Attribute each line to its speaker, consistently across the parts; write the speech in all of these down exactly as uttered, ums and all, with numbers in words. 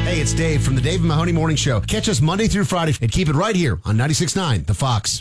Speaker 1: Hey, it's Dave from the Dave and Mahoney Morning Show. Catch us Monday through Friday and keep it right here on ninety-six point nine The Fox.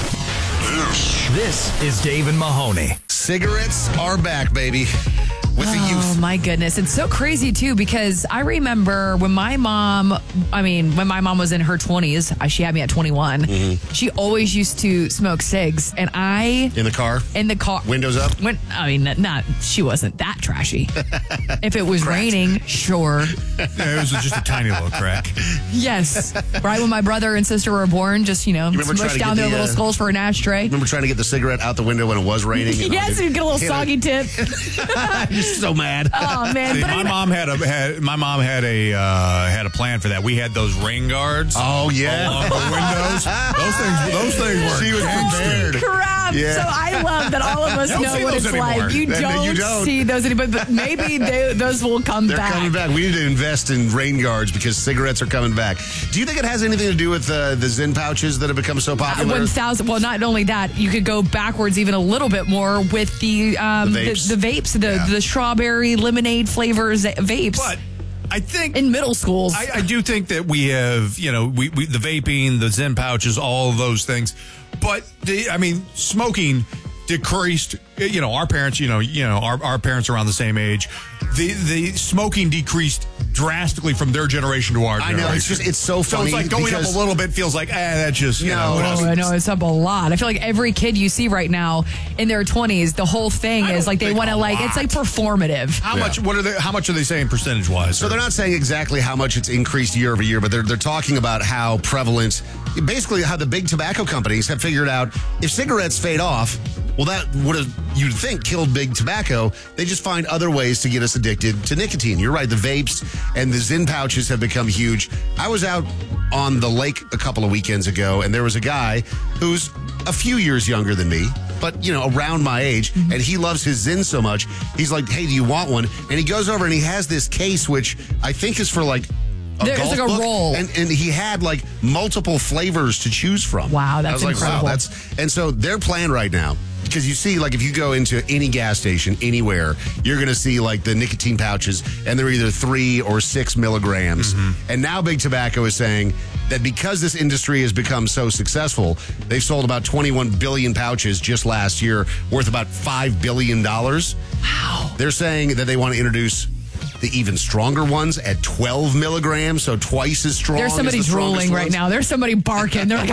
Speaker 2: This is Dave and Mahoney.
Speaker 3: Cigarettes are back, baby. With the
Speaker 4: Oh,
Speaker 3: youth.
Speaker 4: my goodness. It's so crazy, too, because I remember when my mom, I mean, when my mom was in her twenties, she had me at twenty-one,
Speaker 3: Mm-hmm.
Speaker 4: she always used to smoke cigs. And I...
Speaker 3: In the car?
Speaker 4: In the car.
Speaker 3: Windows up?
Speaker 4: When, I mean, not, she wasn't that trashy. If it was raining, sure.
Speaker 5: Yeah, it was just a tiny little crack.
Speaker 4: Yes. Right when my brother and sister were born, just, you know,
Speaker 3: You remember trying
Speaker 4: smushed
Speaker 3: to
Speaker 4: down
Speaker 3: get
Speaker 4: their
Speaker 3: the,
Speaker 4: little
Speaker 3: uh,
Speaker 4: skulls for an ashtray.
Speaker 3: Remember trying to get the cigarette out the window when it was raining? And
Speaker 4: Yes,
Speaker 3: all
Speaker 4: you get a little
Speaker 3: hit
Speaker 4: soggy
Speaker 3: it.
Speaker 4: tip.
Speaker 3: You're so mad.
Speaker 4: Oh, man.
Speaker 5: See,
Speaker 4: But I
Speaker 5: my
Speaker 4: mean,
Speaker 5: mom had a had my mom had a uh, had a plan for that. We had those rain guards
Speaker 3: Oh, yeah.
Speaker 5: along the windows. Those things, those things were.
Speaker 3: She was prepared.
Speaker 4: crap.
Speaker 3: Yeah.
Speaker 4: So I love that all of us
Speaker 5: You don't
Speaker 4: know
Speaker 5: see
Speaker 4: what
Speaker 5: those
Speaker 4: it's
Speaker 5: anymore.
Speaker 4: like. You
Speaker 3: Then
Speaker 4: don't,
Speaker 3: you don't.
Speaker 4: see those anymore, but maybe they, those will come
Speaker 3: They're
Speaker 4: back.
Speaker 3: coming back. We need to invest in rain guards because cigarettes are coming back. Do you think it has anything to do with uh, the Zyn pouches that have become so popular?
Speaker 4: one thousand Well, not only that, you could go backwards even a little bit more with the um,
Speaker 3: The
Speaker 4: the,
Speaker 3: vapes.
Speaker 4: the vapes, the,
Speaker 3: Yeah.
Speaker 4: the strawberry lemonade flavors vapes
Speaker 5: But I think
Speaker 4: in middle schools.
Speaker 5: I, I do think that we have, you know, we, we the vaping, the Zyn pouches, all of those things. But the, I mean, smoking decreased. You know, our parents, you know, you know, our, our parents are around the same age. The the smoking decreased drastically from their generation to our
Speaker 3: I
Speaker 5: generation.
Speaker 3: know. It's just, it's so
Speaker 5: So
Speaker 3: funny.
Speaker 5: it's like going
Speaker 3: because
Speaker 5: up a little bit feels like, eh, that's just, you
Speaker 3: No,
Speaker 5: know. what
Speaker 3: I
Speaker 5: else?
Speaker 4: Oh, I know it's up a lot. I feel like every kid you see right now in their twenties, the whole thing
Speaker 5: I
Speaker 4: is
Speaker 5: don't
Speaker 4: like they
Speaker 5: think
Speaker 4: want to
Speaker 5: a
Speaker 4: like it's
Speaker 5: lot.
Speaker 4: like performative.
Speaker 5: How much? What are they? How much are they saying percentage wise?
Speaker 3: So they're not saying exactly how much it's increased year over year, but they're they're talking about how prevalent, basically how the big tobacco companies have figured out if cigarettes fade off, well, that would have, you'd think, killed big tobacco. They just find other ways to get us addicted to nicotine. You're right, the vapes and the Zyn pouches have become huge. I was out on the lake a couple of weekends ago, and there was a guy who's a few years younger than me, but, you know, around my age, and he loves his Zyn so much. He's like, hey, do you want one? And he goes over and he has this case, which I think is for like a
Speaker 4: There's
Speaker 3: golf
Speaker 4: like a
Speaker 3: book,
Speaker 4: roll.
Speaker 3: and, and he had like multiple flavors to choose from.
Speaker 4: Wow, that's
Speaker 3: I was like,
Speaker 4: incredible.
Speaker 3: wow, that's and so their plan right now, because you see, like if you go into any gas station anywhere, you're going to see like the nicotine pouches, and they're either three or six milligrams.
Speaker 4: Mm-hmm.
Speaker 3: And now Big Tobacco is saying that because this industry has become so successful, they've sold about twenty-one billion pouches just last year, worth about five billion dollars.
Speaker 4: Wow.
Speaker 3: They're saying that they want to introduce the even stronger ones at twelve milligrams, so twice as strong.
Speaker 4: There's
Speaker 3: as
Speaker 4: somebody
Speaker 3: the strongest
Speaker 4: drooling right
Speaker 3: ones.
Speaker 4: now. There's somebody barking. They're like,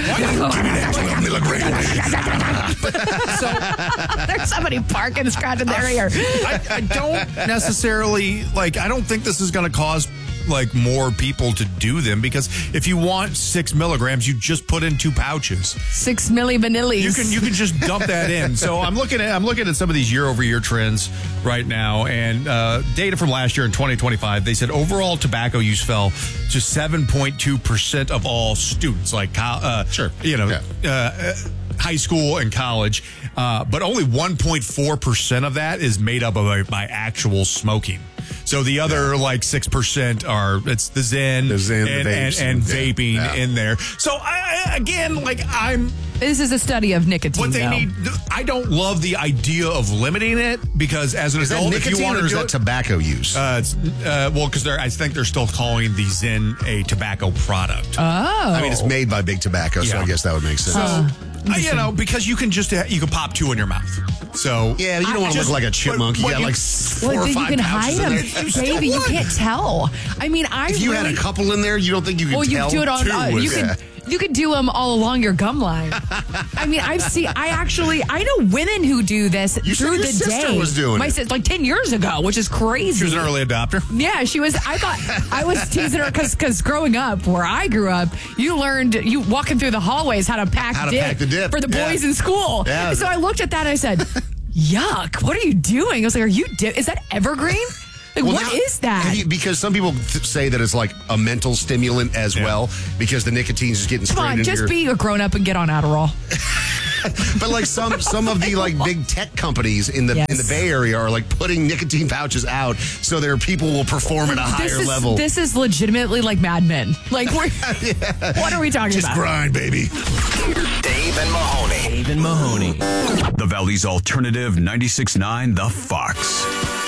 Speaker 3: twelve milligrams.
Speaker 4: there's somebody barking, scratching their ear.
Speaker 5: I, I don't necessarily like. I don't think this is going to cause like more people to do them, because if you want six milligrams, you just put in two pouches.
Speaker 4: Six milli vanillis.
Speaker 5: You can you can just dump that in. So I'm looking at I'm looking at some of these year over year trends right now, and uh, data from last year in twenty twenty-five. They said overall tobacco use fell to seven point two percent of all students, like co- uh,
Speaker 3: Sure.
Speaker 5: you know.
Speaker 3: Yeah.
Speaker 5: Uh, high school and college, uh, but only one point four percent of that is made up of by actual smoking. So the other like six percent are, it's the Zyn,
Speaker 3: The Zyn, the
Speaker 5: and, and,
Speaker 3: vapes,
Speaker 5: and
Speaker 3: yeah,
Speaker 5: vaping
Speaker 3: yeah.
Speaker 5: in there. So I, I- again, like I'm,
Speaker 4: This is a study of nicotine.
Speaker 5: what they
Speaker 4: though.
Speaker 5: need, I don't love the idea of limiting it, because as an
Speaker 3: Is that
Speaker 5: adult, if you
Speaker 3: nicotine
Speaker 5: want
Speaker 3: or
Speaker 5: to
Speaker 3: is
Speaker 5: do
Speaker 3: that
Speaker 5: it,
Speaker 3: tobacco use?
Speaker 5: uh, it's, uh, well, because they're, I think they're still calling the Zyn a tobacco product.
Speaker 4: Oh.
Speaker 3: I mean, it's made by Big Tobacco, so
Speaker 5: Yeah.
Speaker 3: I guess that would make sense.
Speaker 5: Uh, you know, because you can just you can pop two in your mouth. So
Speaker 3: yeah, you don't want to
Speaker 5: just-
Speaker 3: look like a chipmunk.
Speaker 5: what-
Speaker 3: You
Speaker 5: what
Speaker 3: got
Speaker 5: you-
Speaker 3: like four
Speaker 4: Well,
Speaker 3: or
Speaker 4: then you
Speaker 3: five
Speaker 4: can hide
Speaker 3: pouches in
Speaker 4: them,
Speaker 3: there.
Speaker 5: You still
Speaker 4: baby. You
Speaker 5: would.
Speaker 4: can't tell. I mean, I
Speaker 3: If you
Speaker 4: really,
Speaker 3: had a couple in there, you don't think you could
Speaker 4: well, you
Speaker 3: tell?
Speaker 4: do it on.
Speaker 3: Two
Speaker 4: Uh,
Speaker 3: was-
Speaker 4: you
Speaker 3: yeah.
Speaker 4: could. You could do them all along your gum line. I mean, I've seen. I actually, I know women who do this
Speaker 3: You said
Speaker 4: through
Speaker 3: your
Speaker 4: the
Speaker 3: sister
Speaker 4: day.
Speaker 3: was doing
Speaker 4: My
Speaker 3: it.
Speaker 4: sis, like ten years ago, which is crazy.
Speaker 5: She was an early adopter.
Speaker 4: Yeah, she was. I thought I was teasing her because because growing up where I grew up, you learned you walking through the hallways how to pack
Speaker 3: How to
Speaker 4: dip
Speaker 3: pack the dip,
Speaker 4: for the
Speaker 3: yeah.
Speaker 4: boys in school.
Speaker 3: Yeah.
Speaker 4: And so I looked at that and I said, "Yuck! What are you doing?" I was like, "Are you dip? Is that evergreen? Like
Speaker 3: Well,
Speaker 4: what
Speaker 3: now-
Speaker 4: is that?"
Speaker 3: have you- because some people th- say that it's like a mental stimulant as
Speaker 5: Yeah.
Speaker 3: well, because the nicotine's just getting
Speaker 4: Come
Speaker 3: straight
Speaker 4: on,
Speaker 3: into
Speaker 4: just
Speaker 3: your...
Speaker 4: be a grown up and get on Adderall.
Speaker 3: But like some some of the like big tech companies in the
Speaker 4: Yes.
Speaker 3: in the Bay Area are like putting nicotine pouches out so their people will perform at a higher
Speaker 4: This is
Speaker 3: level.
Speaker 4: this is legitimately like Mad Men. Like, we're, what are we talking
Speaker 3: Just
Speaker 4: about?
Speaker 3: grind, baby.
Speaker 2: Dave and Mahoney.
Speaker 6: Dave and Mahoney.
Speaker 7: The Valley's alternative ninety-six point nine The Fox.